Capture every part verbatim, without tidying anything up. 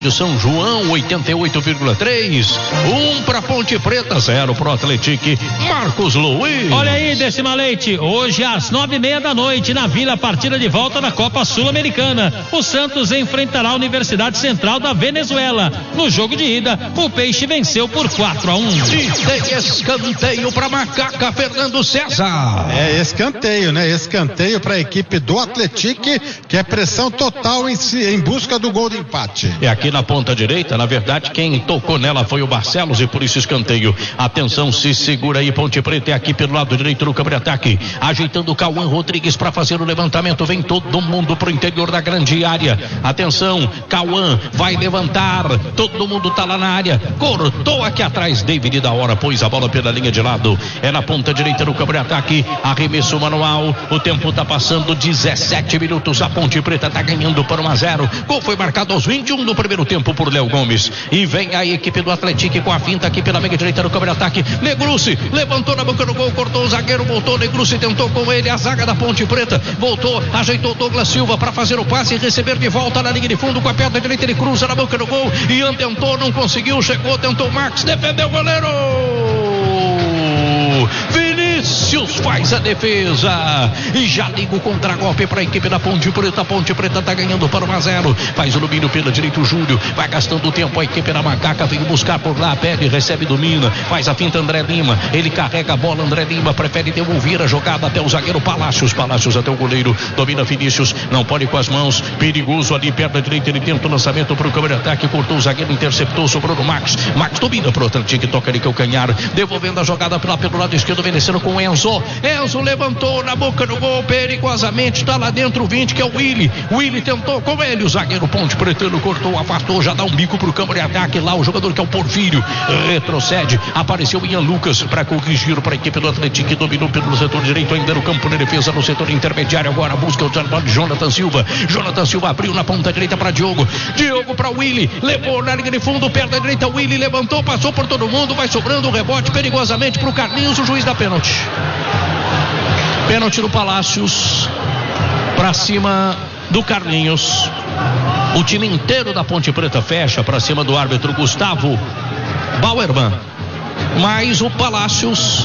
de São João, oitenta e oito vírgula três, um para Ponte Preta, zero pro Atlético. Marcos Luiz. Olha aí, Decima Leite, hoje às nove e meia da noite, na Vila, partida de volta da Copa Sul-Americana. O Santos enfrentará a Universidade Central da Venezuela. No jogo de ida, o Peixe venceu por quatro a um. E tem escanteio para Macaca, Fernando César. É escanteio, né? Escanteio para a equipe do Atlético, que é pressão total em, si, em busca do gol de empate. É aqui na ponta direita, na verdade, quem tocou nela foi o Barcelos e por isso escanteio. Atenção, se segura aí, Ponte Preta é aqui pelo lado direito no campo de ataque, ajeitando o Cauã Rodrigues para fazer o levantamento. Vem todo mundo pro interior da grande área. Atenção, Cauã vai levantar, todo mundo tá lá na área, cortou aqui atrás, David da hora, pôs a bola pela linha de lado. É na ponta direita no campo de ataque, arremesso manual. O tempo tá passando, dezessete minutos. A Ponte Preta tá ganhando por um a zero. Gol foi marcado aos vinte e um do primeiro tempo por Léo Gomes. E vem a equipe do Atlético com a finta aqui pela meia direita no campo de ataque. Negrucci levantou na boca do gol, cortou o zagueiro, voltou. Negrucci tentou com ele, a zaga da Ponte Preta voltou, ajeitou Douglas Silva para fazer o passe e receber de volta na linha de fundo com a perna direita. Ele cruza na boca do gol. Ian tentou, não conseguiu, chegou, tentou Marcos, defendeu o goleiro. Vinícius faz a defesa e já liga o contra-golpe para a equipe da Ponte Preta. A Ponte Preta tá ganhando para um a zero. Faz o domínio pela direita o Júlio, vai gastando tempo. A equipe da Macaca vem buscar por lá, pede, recebe, domina, faz a finta André Lima, ele carrega a bola. André Lima prefere devolver a jogada até o zagueiro Palácios, Palácios até o goleiro, domina Vinícius, não pode com as mãos, perigoso ali perna direita. Ele tenta o lançamento para o câmera de ataque, cortou o zagueiro, interceptou, sobrou no Max. Max domina para o Atlético, toca ali calcanhar, devolvendo a jogada pela, pelo lado esquerdo, vencendo com o Enzo. Enzo levantou na boca do gol, perigosamente, está lá dentro o vinte, que é o Willi. Willi tentou com ele, o zagueiro Ponte Pretano cortou, afastou, já dá um bico pro campo de ataque. Lá o jogador que é o Porfírio retrocede, apareceu Ian Lucas para corrigir para a equipe do Atlético, que dominou pelo setor direito, ainda no campo de defesa, no setor intermediário. Agora busca o de Jonathan Silva. Jonathan Silva abriu na ponta direita para Diogo. Diogo para Willi, levou na linha de fundo, perna direita. Willi levantou, passou por todo mundo, vai sobrando o rebote perigosamente pro Carlinhos, o juiz da pênalti. Pênalti do Palácios para cima do Carlinhos. O time inteiro da Ponte Preta fecha para cima do árbitro Gustavo Bauerman, mas o Palácios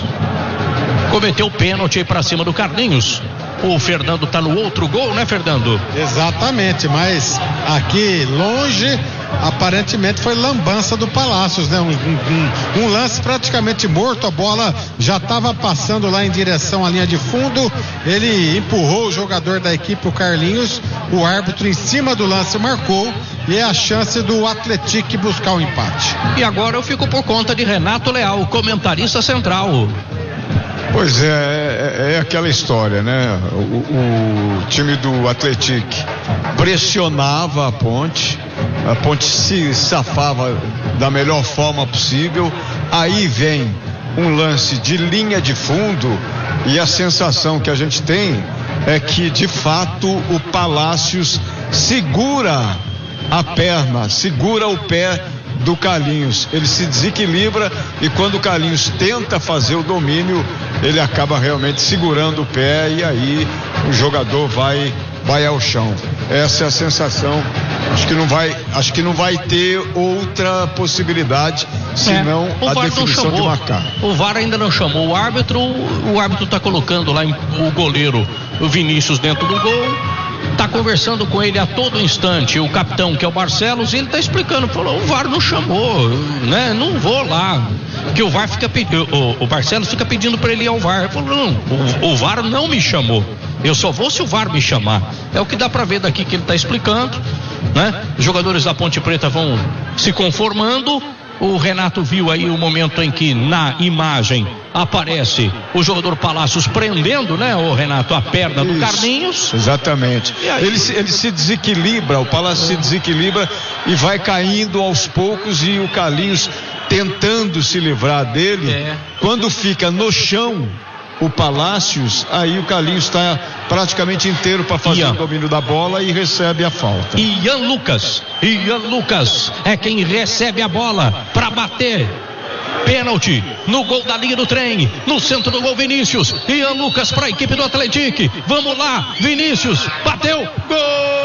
cometeu pênalti para cima do Carlinhos. O Fernando tá no outro gol, né, Fernando? Exatamente, mas aqui longe, aparentemente foi lambança do Palácios, né? Um, um, um lance praticamente morto, a bola já estava passando lá em direção à linha de fundo, ele empurrou o jogador da equipe, o Carlinhos, o árbitro em cima do lance marcou, e é a chance do Atlético buscar o empate. E agora eu fico por conta de Renato Leal, comentarista central. Pois é, é, é aquela história, né? O, o time do Atlético pressionava a Ponte, a Ponte se safava da melhor forma possível. Aí vem um lance de linha de fundo e a sensação que a gente tem é que, de fato, o Palácios segura a perna, segura o pé do Carlinhos, ele se desequilibra e quando o Carlinhos tenta fazer o domínio, ele acaba realmente segurando o pé e aí o jogador vai vai ao chão. Essa é a sensação. Acho que não vai, acho que não vai ter outra possibilidade senão é, a definição de marcar. O V A R ainda não chamou o árbitro, o árbitro está colocando lá o goleiro, o Vinícius, dentro do gol. Tá conversando com ele a todo instante, o capitão, que é o Barcelos, e ele tá explicando, falou, o V A R não chamou, né, não vou lá, que o V A R fica pedindo, o, o Barcelos fica pedindo para ele ir ao V A R, ele falou, não, o, o V A R não me chamou, eu só vou se o V A R me chamar. É o que dá para ver daqui que ele tá explicando, né, os jogadores da Ponte Preta vão se conformando. O Renato viu aí o momento em que na imagem aparece o jogador Palácios prendendo, né, o Renato, a perna Isso, do Carlinhos. Exatamente. Ele, ele se desequilibra, o Palácio se desequilibra e vai caindo aos poucos e o Carlinhos tentando se livrar dele. É. Quando fica no chão o Palácios, aí o Carlinhos está praticamente inteiro para fazer Ian. o domínio da bola e recebe a falta. Ian Lucas, Ian Lucas é quem recebe a bola para bater. Pênalti no gol da linha do trem, no centro do gol Vinícius, Ian Lucas para a equipe do Atlético. Vamos lá, Vinícius bateu, gol!